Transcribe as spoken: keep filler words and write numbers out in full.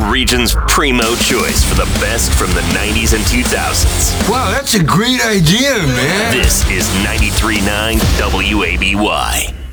region's primo choice for the best from the nineties and two thousands. Wow, that's a great idea, man. This is ninety-three point nine W A B Y.